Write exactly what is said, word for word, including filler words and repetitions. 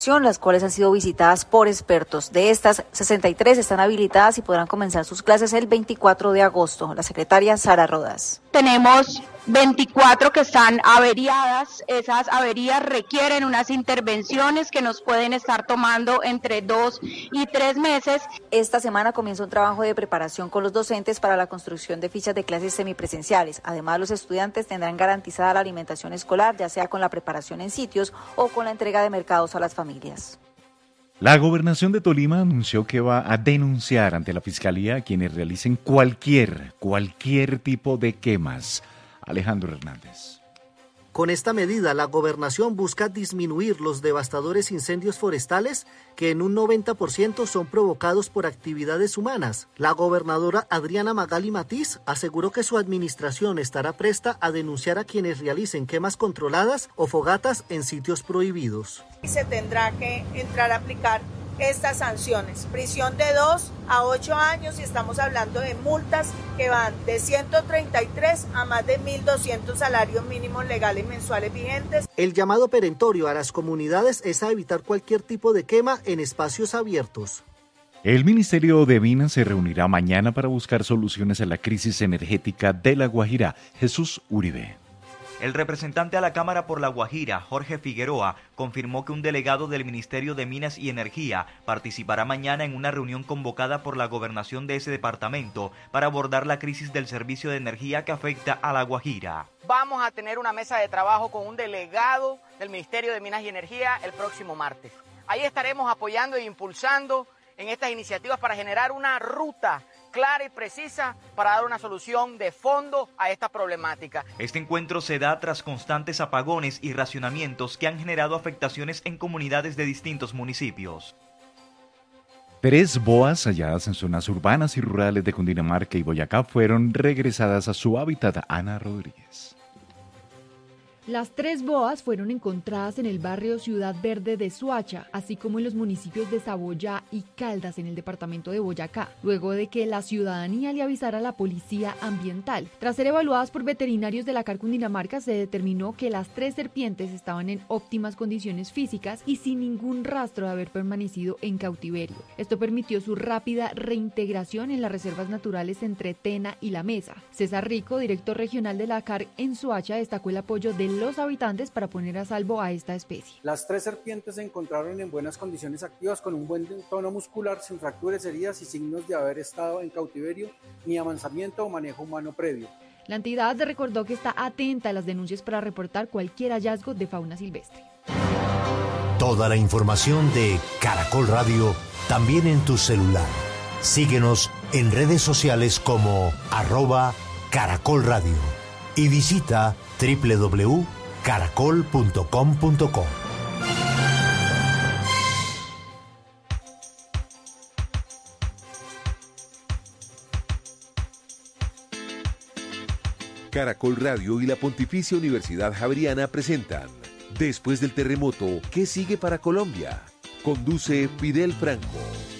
las cuales han sido visitadas por expertos. De estas, sesenta y tres están habilitadas y podrán comenzar sus clases el veinticuatro de agosto. La secretaria Sara Rodas. Tenemos veinticuatro que están averiadas. Esas averías requieren unas intervenciones que nos pueden estar tomando entre dos y tres meses. Esta semana comienza un trabajo de preparación con los docentes para la construcción de fichas de clases semipresenciales. Además, los estudiantes tendrán garantizada la alimentación escolar, ya sea con la preparación en sitios o con la entrega de mercados a las familias. La Gobernación de Tolima anunció que va a denunciar ante la Fiscalía a quienes realicen cualquier, cualquier tipo de quemas. Alejandro Hernández. Con esta medida, la Gobernación busca disminuir los devastadores incendios forestales que en un noventa por ciento son provocados por actividades humanas. La gobernadora Adriana Magali Matiz aseguró que su administración estará presta a denunciar a quienes realicen quemas controladas o fogatas en sitios prohibidos. Se tendrá que entrar a aplicar estas sanciones, prisión de dos a ocho años y estamos hablando de multas que van de ciento treinta y tres a más de mil doscientos salarios mínimos legales mensuales vigentes. El llamado perentorio a las comunidades es a evitar cualquier tipo de quema en espacios abiertos. El Ministerio de Minas se reunirá mañana para buscar soluciones a la crisis energética de La Guajira. Jesús Uribe. El representante a la Cámara por La Guajira, Jorge Figueroa, confirmó que un delegado del Ministerio de Minas y Energía participará mañana en una reunión convocada por la gobernación de ese departamento para abordar la crisis del servicio de energía que afecta a La Guajira. Vamos a tener una mesa de trabajo con un delegado del Ministerio de Minas y Energía el próximo martes. Ahí estaremos apoyando e impulsando en estas iniciativas para generar una ruta clara y precisa para dar una solución de fondo a esta problemática. Este encuentro se da tras constantes apagones y racionamientos que han generado afectaciones en comunidades de distintos municipios. Tres boas halladas en zonas urbanas y rurales de Cundinamarca y Boyacá fueron regresadas a su hábitat. Ana Rodríguez. Las tres boas fueron encontradas en el barrio Ciudad Verde de Soacha, así como en los municipios de Saboyá y Caldas en el departamento de Boyacá, luego de que la ciudadanía le avisara a la policía ambiental. Tras ser evaluadas por veterinarios de la C A R Cundinamarca, se determinó que las tres serpientes estaban en óptimas condiciones físicas y sin ningún rastro de haber permanecido en cautiverio. Esto permitió su rápida reintegración en las reservas naturales entre Tena y La Mesa. César Rico, director regional de la C A R en Soacha, destacó el apoyo de los habitantes para poner a salvo a esta especie. Las tres serpientes se encontraron en buenas condiciones activas con un buen tono muscular, sin fracturas, heridas y signos de haber estado en cautiverio, ni amansamiento o manejo humano previo. La entidad recordó que está atenta a las denuncias para reportar cualquier hallazgo de fauna silvestre. Toda la información de Caracol Radio también en tu celular. Síguenos en redes sociales como arroba Caracol Radio y visita doble u doble u doble u punto caracol punto com punto co. Caracol Radio y la Pontificia Universidad Javeriana presentan Después del terremoto, ¿qué sigue para Colombia? Conduce Fidel Franco.